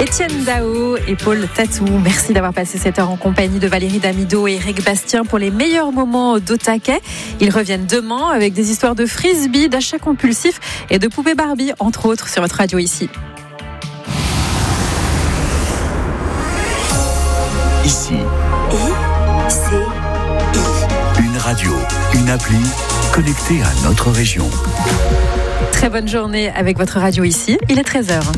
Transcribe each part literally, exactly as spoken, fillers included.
Étienne Dao et Paul Tatou, merci d'avoir passé cette heure en compagnie de Valérie Damido et Eric Bastien pour les meilleurs moments d'Au Taquet. Ils reviennent demain avec des histoires de frisbee, d'achats compulsifs et de poupées Barbie, entre autres, sur votre radio ici. Ici. I, C, I. Une radio, une appli connectée à notre région. Très bonne journée avec votre radio ici. Il est treize heures.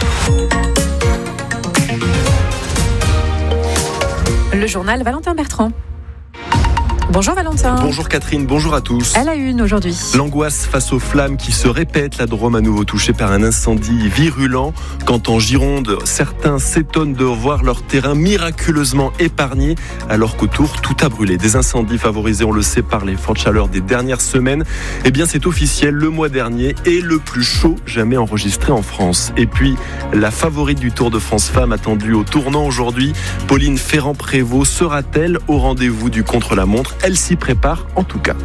Le journal Valentin Bertrand. Bonjour Valentin. Bonjour Catherine, bonjour à tous. À la une aujourd'hui. L'angoisse face aux flammes qui se répètent. La Drôme à nouveau touchée par un incendie virulent. Quand en Gironde, certains s'étonnent de voir leur terrain miraculeusement épargné alors qu'autour tout a brûlé. Des incendies favorisés, on le sait, par les fortes chaleurs des dernières semaines. Eh bien c'est officiel, le mois dernier est le plus chaud jamais enregistré en France. Et puis la favorite du Tour de France Femmes attendue au tournant aujourd'hui, Pauline Ferrand-Prévot, sera-t-elle au rendez-vous du contre-la-montre ? Elle s'y prépare en tout cas.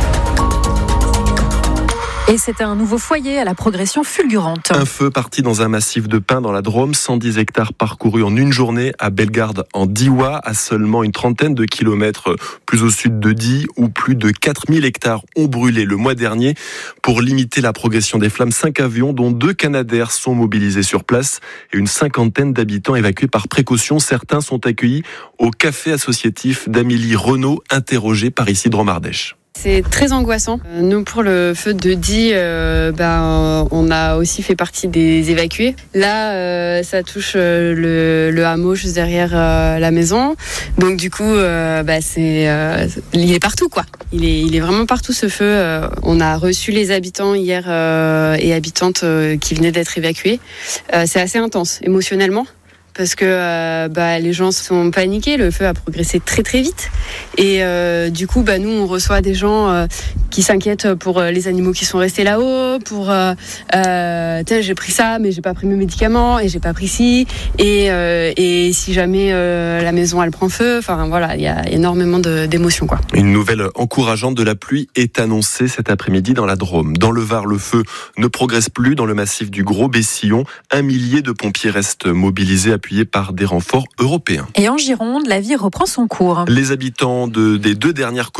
Et c'est un nouveau foyer à la progression fulgurante. Un feu parti dans un massif de pins dans la Drôme, cent dix hectares parcourus en une journée à Bellegarde en Diois, à seulement une trentaine de kilomètres plus au sud de Die, où plus de quatre mille hectares ont brûlé le mois dernier. Pour limiter la progression des flammes, cinq avions, dont deux Canadair, sont mobilisés sur place et une cinquantaine d'habitants évacués par précaution. Certains sont accueillis au café associatif d'Amélie Renaud, interrogée par ici Drôme-Ardèche. C'est très angoissant. Nous, pour le feu de Die, euh, ben, on a aussi fait partie des évacués. Là, euh, ça touche euh, le, le hameau juste derrière euh, la maison. Donc du coup, euh, bah, c'est, euh, il est partout, quoi. Il est, il est vraiment partout, ce feu. Euh, on a reçu les habitants hier euh, et habitantes euh, qui venaient d'être évacués. Euh, c'est assez intense, émotionnellement. Parce que euh, bah, les gens sont paniqués, le feu a progressé très très vite et euh, du coup bah, nous on reçoit des gens euh, qui s'inquiètent pour les animaux qui sont restés là-haut, pour euh, euh, tiens j'ai pris ça mais j'ai pas pris mes médicaments et j'ai pas pris ci et, euh, et si jamais euh, la maison elle prend feu, enfin voilà, il y a énormément de, d'émotions quoi. Une nouvelle encourageante de la pluie est annoncée cet après-midi dans la Drôme. Dans le Var, le feu ne progresse plus dans le massif du Gros-Bessillon. Un millier de pompiers restent mobilisés, appuyés par des renforts européens. Et en Gironde, la vie reprend son cours. Les habitants de, des deux dernières communes